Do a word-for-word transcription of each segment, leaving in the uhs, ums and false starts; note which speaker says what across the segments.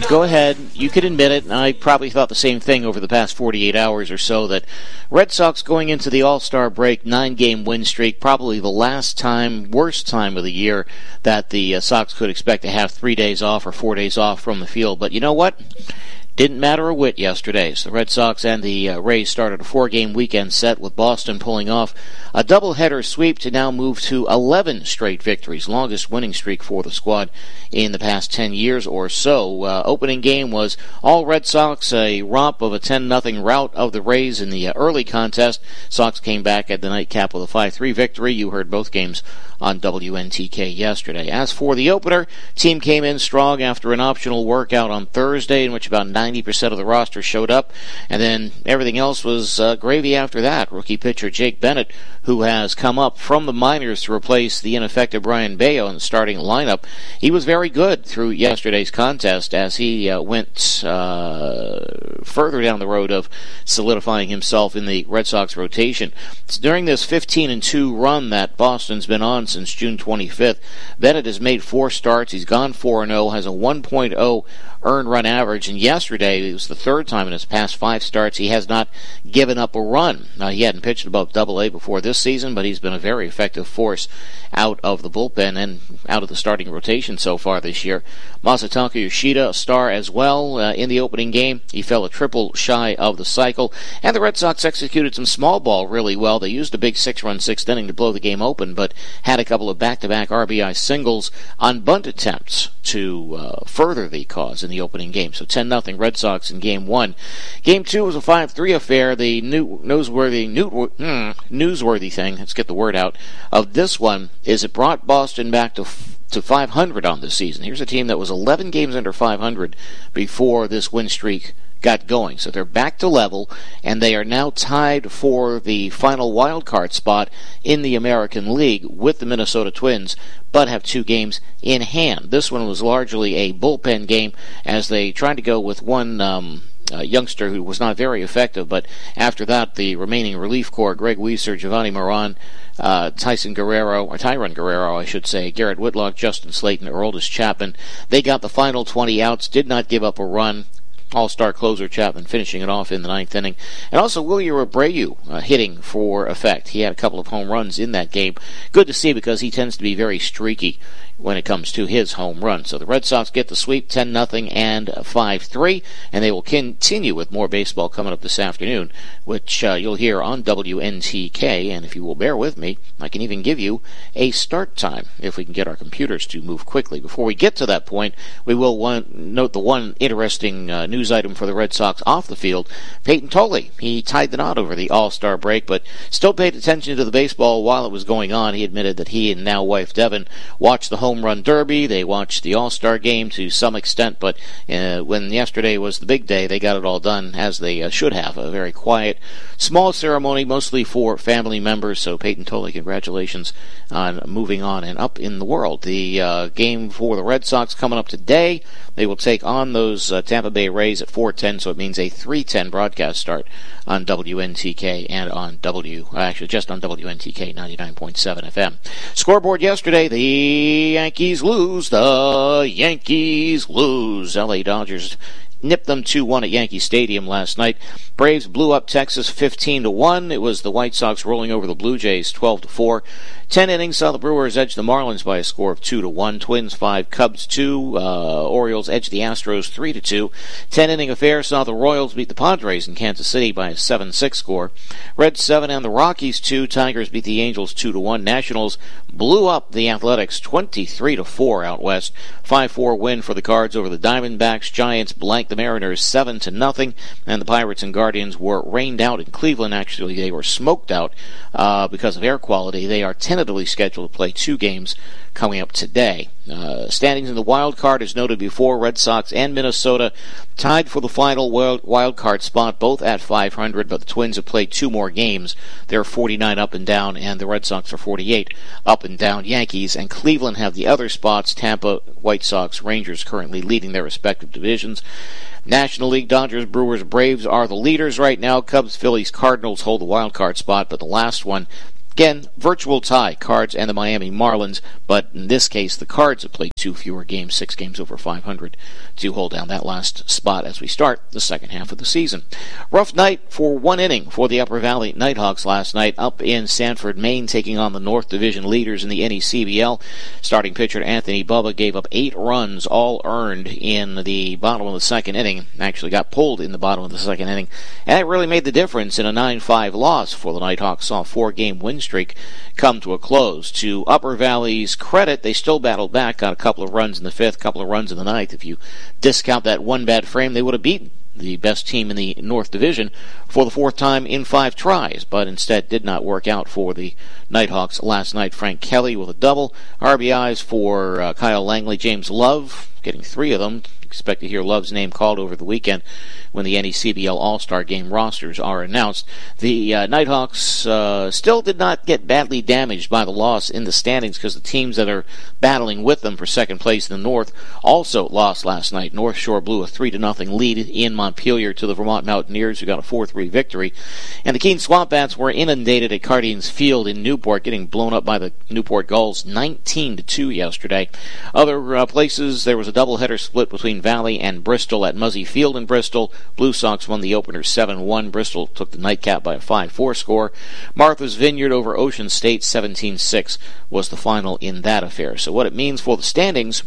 Speaker 1: go ahead. You could admit it, and I probably thought the same thing over the past forty-eight hours or so, that Red Sox going into the All-Star break, nine-game win streak, probably the last time, worst time of the year that the uh, Sox could expect to have three days off or four days off from the field. But you know what? Didn't matter a whit yesterday. So the Red Sox and the uh, Rays started a four-game weekend set with Boston pulling off a doubleheader sweep to now move to eleven straight victories, longest winning streak for the squad in the past ten years or so. Uh, opening game was all Red Sox, a romp of a ten nothing rout of the Rays in the uh, early contest. Sox came back at the nightcap with a five three victory. You heard both games on W N T K yesterday. As for the opener, team came in strong after an optional workout on Thursday in which about ninety percent of the roster showed up, and then everything else was uh, gravy after that. Rookie pitcher Jake Bennett, who has come up from the minors to replace the ineffective Brian Bayo in the starting lineup, he was very good through yesterday's contest as he uh, went uh, further down the road of solidifying himself in the Red Sox rotation. It's during this fifteen and two run that Boston's been on since June twenty-fifth, Bennett has made four starts. He's gone four and oh, has a one point oh earned run average, and yesterday it was the third time in his past five starts he has not given up a run. Now, he hadn't pitched above double A before this season, but he's been a very effective force out of the bullpen and out of the starting rotation so far this year. Masataka Yoshida, a star as well uh, in the opening game. He fell a triple shy of the cycle, and the Red Sox executed some small ball really well. They used a big six-run sixth inning to blow the game open, but had a couple of back-to-back R B I singles on bunt attempts to uh, further the cause in the opening game. So ten nothing Red Sox in game one. Game two was a five three affair. The new newsworthy, new, hmm, newsworthy thing, let's get the word out, of this one is it brought Boston back to to five hundred on this season. Here's a team that was eleven games under five hundred before this win streak got going. So they're back to level, and they are now tied for the final wild card spot in the American League with the Minnesota Twins, but have two games in hand. This one was largely a bullpen game as they tried to go with one um, uh, youngster who was not very effective, but after that, the remaining relief corps, Greg Weiser, Giovanni Moran, uh, Tyson Guerrero, or Tyron Guerrero, I should say, Garrett Whitlock, Justin Slayton, Aroldis Chapman, they got the final twenty outs, did not give up a run. All-star closer Chapman finishing it off in the ninth inning. And also Wilyer Abreu uh, hitting for effect. He had a couple of home runs in that game. Good to see because he tends to be very streaky when it comes to his home run. So the Red Sox get the sweep, ten nothing and five three, and they will continue with more baseball coming up this afternoon, which uh, you'll hear on W N T K. And if you will bear with me, I can even give you a start time if we can get our computers to move quickly. Before we get to that point, we will one, note the one interesting uh, news item for the Red Sox off the field. Peyton Tolley, he tied the knot over the All-Star break, but still paid attention to the baseball while it was going on. He admitted that he and now wife Devin watched the home run derby. They watched the All-Star game to some extent, but uh, when yesterday was the big day, they got it all done as they uh, should have. A very quiet, small ceremony, mostly for family members. So Peyton Tolley, congratulations on moving on and up in the world. The uh, game for the Red Sox coming up today. They will take on those uh, Tampa Bay Rays at four ten, so it means a three ten broadcast start on W N T K and on W, actually just on W N T K ninety-nine point seven F M. Scoreboard yesterday, the Yankees lose, the Yankees lose. L A Dodgers nipped them two one at Yankee Stadium last night. Braves blew up Texas fifteen to one. It was the White Sox rolling over the Blue Jays twelve to four. Ten innings saw the Brewers edge the Marlins by a score of two to one. Twins five, Cubs two. Uh, Orioles edged the Astros three to two. Ten inning affair saw the Royals beat the Padres in Kansas City by a seven six score. Reds seven and the Rockies two. Tigers beat the Angels two to one. Nationals blew up the Athletics twenty-three to four out west. five four win for the Cards over the Diamondbacks. Giants blanked the Mariners seven to nothing, and the Pirates and Guardians were rained out in Cleveland. Actually, they were smoked out uh, because of air quality. They are tentatively scheduled to play two games coming up today. Uh, standings in the wild card, as noted before, Red Sox and Minnesota tied for the final wild card spot, both at five hundred, but the Twins have played two more games. They're forty-nine up and down, and the Red Sox are forty-eight up and down. Yankees and Cleveland have the other spots. Tampa, White Sox, Rangers currently leading their respective divisions. National League, Dodgers, Brewers, Braves are the leaders right now. Cubs, Phillies, Cardinals hold the wild card spot, but the last one Again, virtual tie, Cards and the Miami Marlins, but in this case, the Cards have played two fewer games, six games over five hundred, to hold down that last spot as we start the second half of the season. Rough night for one inning for the Upper Valley Nighthawks last night up in Sanford, Maine, taking on the North Division leaders in the N E C B L. Starting pitcher Anthony Bubba gave up eight runs, all earned in the bottom of the second inning. Actually got pulled in the bottom of the second inning, and it really made the difference in a nine five loss for the Nighthawks. Saw a four-game win streak come to a close. To Upper Valley's credit, they still battled back, got a couple of runs in the fifth, couple of runs in the ninth. If you discount that one bad frame, they would have beaten the best team in the North Division for the fourth time in five tries, but instead did not work out for the Nighthawks last night. Frank Kelly with a double, R B Is for uh, Kyle Langley, James Love getting three of them. Expect to hear Love's name called over the weekend when the N E C B L All-Star Game rosters are announced. The uh, Nighthawks uh, still did not get badly damaged by the loss in the standings because the teams that are battling with them for second place in the North also lost last night. North Shore blew a three to nothing lead in Montpelier to the Vermont Mountaineers, who got a four three victory. And the Keene Swamp Bats were inundated at Cardines Field in Newport, getting blown up by the Newport Gulls nineteen to two yesterday. Other uh, places, there was a doubleheader split between Valley and Bristol at Muzzy Field in Bristol. Blue Sox won the opener seven one. Bristol took the nightcap by a five four score. Martha's Vineyard over Ocean State seventeen six was the final in that affair. So what it means for the standings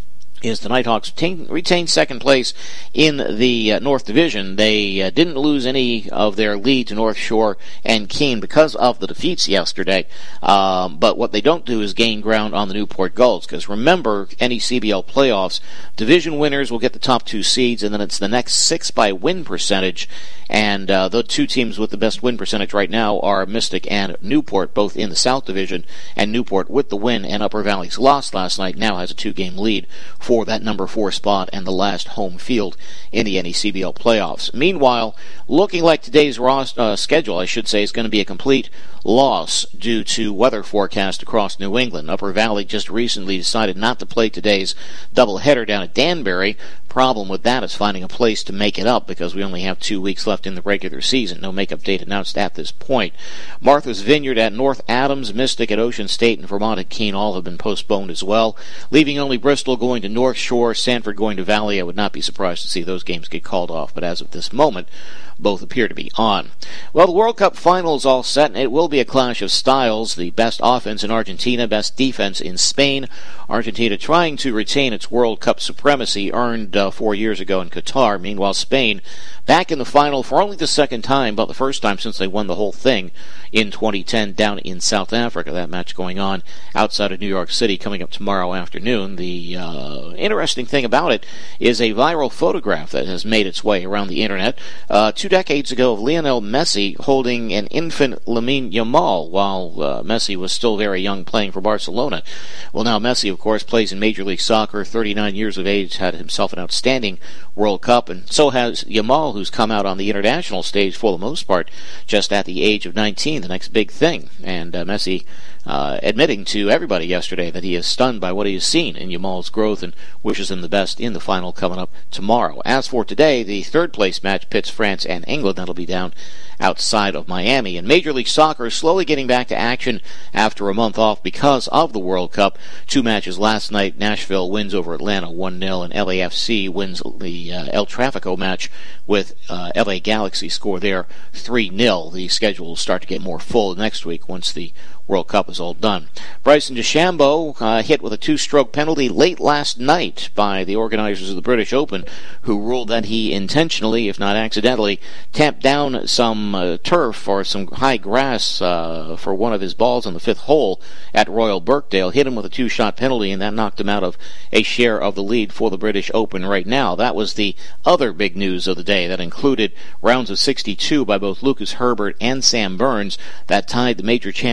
Speaker 1: is the Nighthawks retain, retain second place in the uh, North Division. They uh, didn't lose any of their lead to North Shore and Keene because of the defeats yesterday. Um, but what they don't do is gain ground on the Newport Gulls, because remember, N E C B L playoffs, division winners will get the top two seeds, and then it's the next six by win percentage. And uh, the two teams with the best win percentage right now are Mystic and Newport, both in the South Division. And Newport, with the win and Upper Valley's loss last night, now has a two-game lead for that number four spot and the last home field in the N E C B L playoffs. Meanwhile, looking like today's ros- uh, schedule, I should say, is going to be a complete loss due to weather forecast across New England. Upper Valley just recently decided not to play today's doubleheader down at Danbury. Problem with that is finding a place to make it up, because we only have two weeks left in the regular season. No makeup date announced at this point. Martha's Vineyard at North Adams, Mystic at Ocean State, and Vermont at Keene all have been postponed as well, leaving only Bristol going to North Shore, Sanford going to Valley. I would not be surprised to see those games get called off, but as of this moment, both appear to be on. Well, the World Cup final is all set, and it will be a clash of styles. The best offense in Argentina, best defense in Spain. Argentina trying to retain its World Cup supremacy earned uh, four years ago in Qatar. Meanwhile, Spain back in the final for only the second time, but the first time since they won the whole thing in twenty ten down in South Africa. That match going on outside of New York City coming up tomorrow afternoon. The uh, interesting thing about it is a viral photograph that has made its way around the internet uh, two decades ago of Lionel Messi holding an infant Lamine Yamal while uh, Messi was still very young playing for Barcelona. Well, now Messi, of course, plays in Major League Soccer, thirty-nine years of age, had himself an outstanding World Cup, and so has Yamal, who's come out on the international stage for the most part just at the age of nineteen, the next big thing. And uh, Messi uh, admitting to everybody yesterday that he is stunned by what he has seen in Yamal's growth and wishes him the best in the final coming up tomorrow. As for today, the third place match pits France and England. That'll be down outside of Miami. And Major League Soccer is slowly getting back to action after a month off because of the World Cup. Two matches last night. Nashville wins over Atlanta one nil, and L A F C wins the uh, El Trafico match with uh, L A Galaxy score there three nil. The schedule will start to get more full next week once the World Cup is all done. Bryson DeChambeau uh, hit with a two-stroke penalty late last night by the organizers of the British Open, who ruled that he intentionally, if not accidentally, tamped down some uh, turf or some high grass uh, for one of his balls on the fifth hole at Royal Birkdale, hit him with a two-shot penalty, and that knocked him out of a share of the lead for the British Open right now. That was the other big news of the day. That included rounds of sixty-two by both Lucas Herbert and Sam Burns that tied the major championship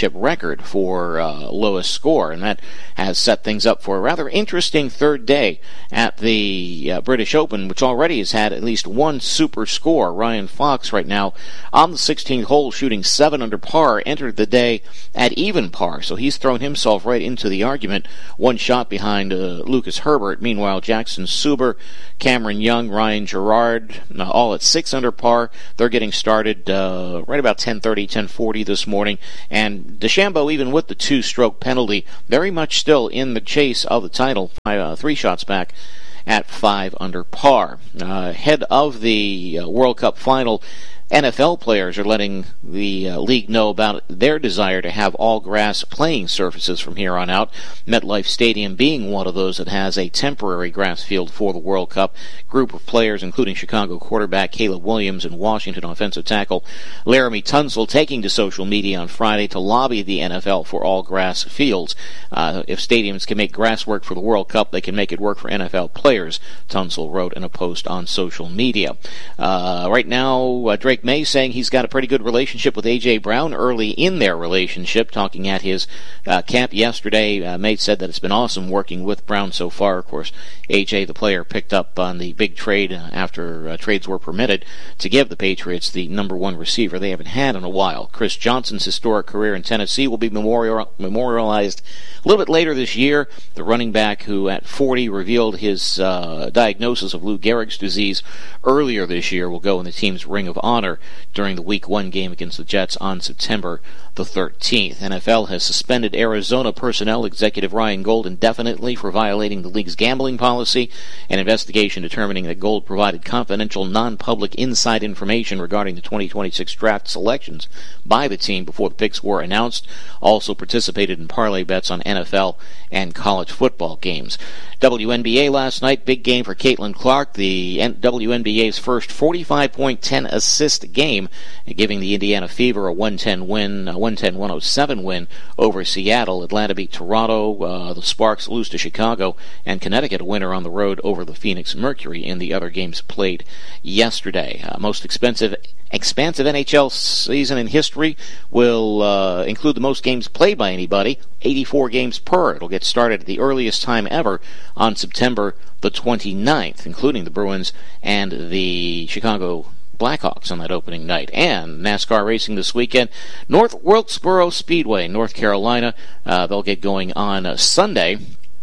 Speaker 1: championship record for uh, lowest score, and that has set things up for a rather interesting third day at the uh, British Open, which already has had at least one super score. Ryan Fox right now on the sixteenth hole, shooting seven under par, entered the day at even par, so he's thrown himself right into the argument, one shot behind uh, Lucas Herbert. Meanwhile, Jackson Suber, Cameron Young, Ryan Gerard, uh, all at six under par. They're getting started uh, right about ten thirty, ten forty this morning, and DeChambeau, even with the two-stroke penalty, very much still in the chase of the title, uh, three shots back at five under par. Uh, head of the uh, World Cup final, N F L players are letting the uh, league know about their desire to have all-grass playing surfaces from here on out. MetLife Stadium being one of those that has a temporary grass field for the World Cup. Group of players, including Chicago quarterback Caleb Williams and Washington offensive tackle Laramie Tunsil, taking to social media on Friday to lobby the N F L for all-grass fields. Uh, if stadiums can make grass work for the World Cup, they can make it work for N F L players, Tunsil wrote in a post on social media. Uh, right now, uh, Drake May saying he's got a pretty good relationship with A J. Brown early in their relationship. Talking at his uh, camp yesterday, uh, May said that it's been awesome working with Brown so far. Of course, A J, the player, picked up on the big trade uh, after uh, trades were permitted to give the Patriots the number one receiver they haven't had in a while. Chris Johnson's historic career in Tennessee will be memorial- memorialized a little bit later this year. The running back who at forty revealed his uh, diagnosis of Lou Gehrig's disease earlier this year will go in the team's Ring of Honor during the Week one game against the Jets on September the thirteenth. N F L has suspended Arizona personnel executive Ryan Gold indefinitely for violating the league's gambling policy. An investigation determining that Gold provided confidential, non-public inside information regarding the twenty twenty-six draft selections by the team before the picks were announced. Also participated in parlay bets on N F L and college football games. W N B A last night, big game for Caitlin Clark, the W N B A's first forty-five point, ten assist game, giving the Indiana Fever a one ten win, a one ten one oh seven win over Seattle. Atlanta beat Toronto, uh, the Sparks lose to Chicago, and Connecticut a winner on the road over the Phoenix Mercury in the other games played yesterday. Uh, most expensive expansive N H L season in history will uh, include the most games played by anybody, eighty-four games per. It'll get started at the earliest time ever on September the twenty-ninth, including the Bruins and the Chicago Blackhawks on that opening night. And NASCAR racing this weekend, North Wilkesboro Speedway, North Carolina. Uh, they'll get going on uh, Sunday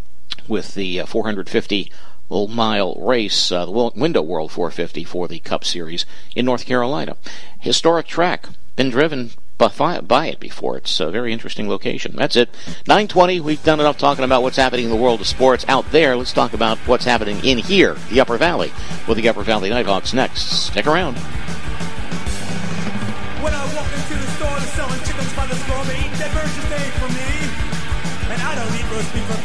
Speaker 1: with the uh, four hundred fifty mile race, uh, the Window World four fifty for the Cup Series in North Carolina. Historic track, been driven by, by it before. It's a very interesting location. That's it. nine twenty, we've done enough talking about what's happening in the world of sports out there. Let's talk about what's happening in here, the Upper Valley, with the Upper Valley Nighthawks next. Stick around.
Speaker 2: When I walk into the store, they're selling chickens by the store. They eat that bird just made for me. And I don't eat roast beef for